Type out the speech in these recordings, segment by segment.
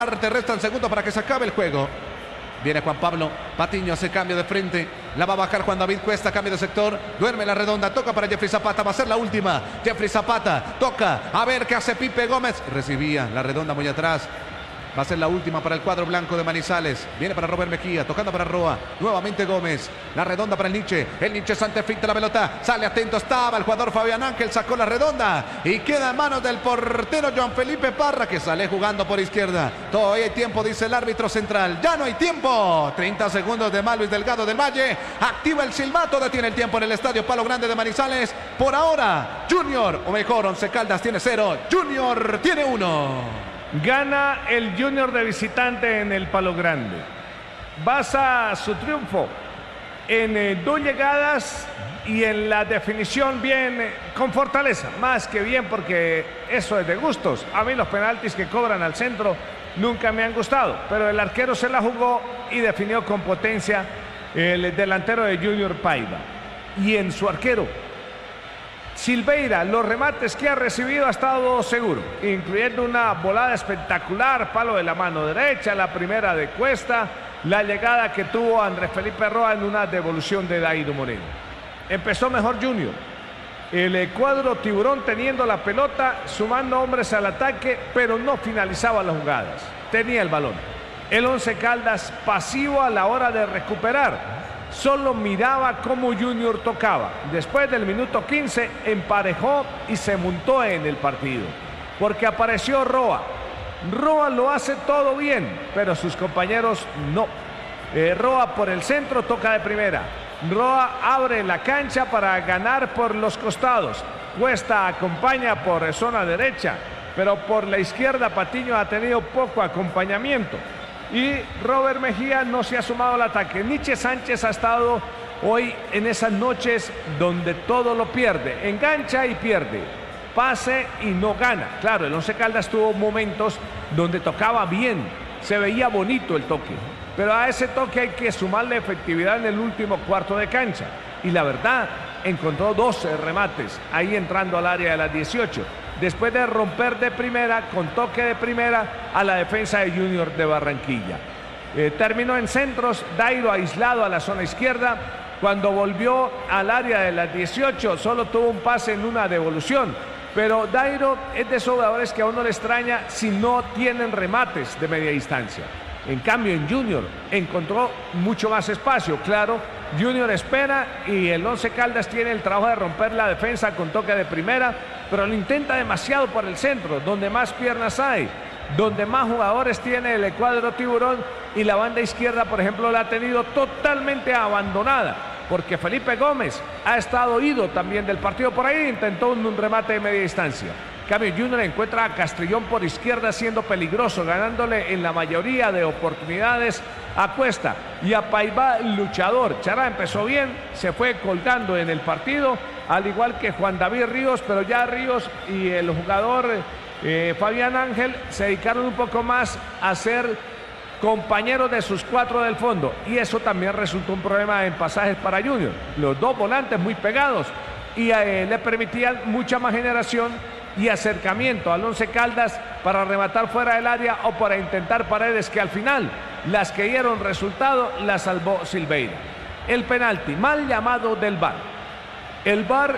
Te restan segundos para que se acabe el juego. Viene Juan Pablo Patiño, hace cambio de frente. La va a bajar Juan David Cuesta, cambio de sector. Duerme la redonda, toca para Jeffrey Zapata. Va a ser la última. Jeffrey Zapata toca. A ver qué hace Pipe Gómez. Recibía la redonda muy atrás. Va a ser la última para el cuadro blanco de Manizales. Viene para Robert Mejía, tocando para Roa. Nuevamente Gómez. La redonda para el Nietzsche. El Nietzsche Sante finta la pelota. Sale atento, estaba el jugador Fabián Ángel. Sacó la redonda. Y queda en manos del portero Joan Felipe Parra, que sale jugando por izquierda. Todavía hay tiempo, dice el árbitro central. Ya no hay tiempo. 30 segundos de más Luis Delgado del Valle. Activa el silbato. Detiene el tiempo en el estadio Palo Grande de Manizales. Por ahora, Junior, o mejor, Once Caldas tiene 0. Junior tiene 1. Gana el Junior de visitante en el Palo Grande. Basa su triunfo en 2 llegadas y en la definición bien, con fortaleza. Más que bien, porque eso es de gustos. A mí los penaltis que cobran al centro nunca me han gustado. Pero el arquero se la jugó y definió con potencia el delantero de Junior Paiva. Y en su arquero Silveira, los remates que ha recibido ha estado seguro, incluyendo una volada espectacular, palo de la mano derecha, la primera de Cuesta, la llegada que tuvo Andrés Felipe Roa en una devolución de Dairo Moreno. Empezó mejor Junior. El cuadro tiburón teniendo la pelota, sumando hombres al ataque, pero no finalizaba las jugadas. Tenía el balón. El Once Caldas pasivo a la hora de recuperar. Solo miraba cómo Junior tocaba. Después del minuto 15 emparejó y se montó en el partido. Porque apareció Roa. Roa lo hace todo bien, pero sus compañeros no. Roa por el centro toca de primera. Roa abre la cancha para ganar por los costados. Cuesta acompaña por zona derecha, pero por la izquierda Patiño ha tenido poco acompañamiento. Y Robert Mejía no se ha sumado al ataque. Nietzsche Sánchez ha estado hoy en esas noches donde todo lo pierde. Engancha y pierde. Pase y no gana. Claro, el Once Caldas tuvo momentos donde tocaba bien. Se veía bonito el toque. Pero a ese toque hay que sumarle efectividad en el último cuarto de cancha. Y la verdad, encontró 12 remates ahí entrando al área de las 18. Después de romper de primera, con toque de primera, a la defensa de Junior de Barranquilla. Terminó en centros, Dairo aislado a la zona izquierda. Cuando volvió al área de las 18, solo tuvo un pase en una devolución. Pero Dairo es de esos jugadores que a uno le extraña si no tienen remates de media distancia. En cambio, en Junior encontró mucho más espacio. Claro, Junior espera y el Once Caldas tiene el trabajo de romper la defensa con toque de primera, pero lo intenta demasiado por el centro, donde más piernas hay, donde más jugadores tiene el cuadro tiburón, y la banda izquierda, por ejemplo, la ha tenido totalmente abandonada, porque Felipe Gómez ha estado ido también del partido por ahí, intentó un remate de media distancia. Cambio, Junior encuentra a Castrillón por izquierda siendo peligroso, ganándole en la mayoría de oportunidades a Cuesta y a Paiva, luchador. Chará empezó bien, se fue colgando en el partido, al igual que Juan David Ríos, pero ya Ríos y el jugador Fabián Ángel se dedicaron un poco más a ser compañeros de sus 4 del fondo, y eso también resultó un problema en pasajes para Junior. Los 2 volantes muy pegados y le permitían mucha más generación y acercamiento al Once Caldas para rematar fuera del área o para intentar paredes, que al final las que dieron resultado las salvó Silveira. El penalti mal llamado del VAR. El VAR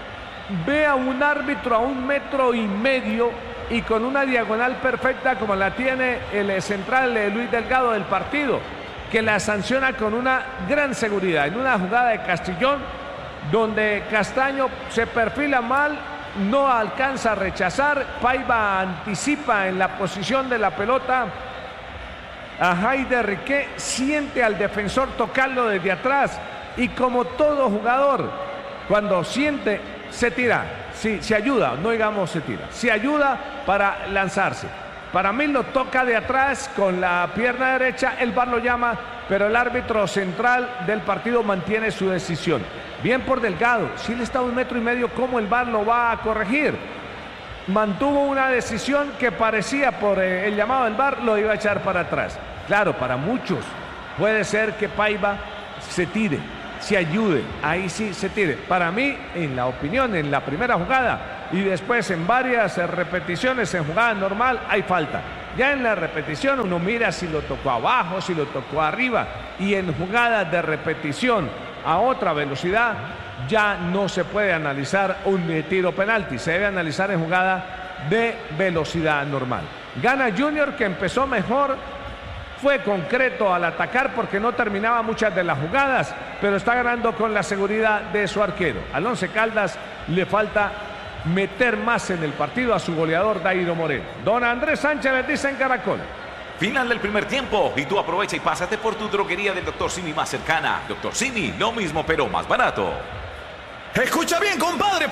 ve a un árbitro a 1,5 metros y con una diagonal perfecta como la tiene el central Luis Delgado del partido, que la sanciona con una gran seguridad en una jugada de Castrillón donde Castaño se perfila mal, no alcanza a rechazar. Paiva anticipa en la posición de la pelota a Haider Riquet, siente al defensor tocarlo desde atrás, y como todo jugador, cuando siente, se tira. Sí, se ayuda, no digamos se tira, se ayuda para lanzarse. Para mí lo toca de atrás con la pierna derecha, el VAR lo llama, pero el árbitro central del partido mantiene su decisión. Bien por Delgado, si él está a 1,5 metros, ¿cómo el VAR lo va a corregir? Mantuvo una decisión que parecía, por el llamado del VAR, lo iba a echar para atrás. Claro, para muchos puede ser que Paiva se tire, se ayude, ahí sí se tire. Para mí, en la opinión, en la primera jugada y después en varias repeticiones en jugada normal, hay falta. Ya en la repetición uno mira si lo tocó abajo, si lo tocó arriba. Y en jugadas de repetición a otra velocidad ya no se puede analizar un tiro penalti. Se debe analizar en jugada de velocidad normal. Gana Junior, que empezó mejor. Fue concreto al atacar porque no terminaba muchas de las jugadas, pero está ganando con la seguridad de su arquero. Al Once Caldas le falta meter más en el partido a su goleador Dairo Moreno. Don Andrés Sánchez les dice en Caracol. Final del primer tiempo y tú aprovecha y pásate por tu droguería del Dr. Simi más cercana. Dr. Simi, lo mismo pero más barato. Escucha bien, compadre.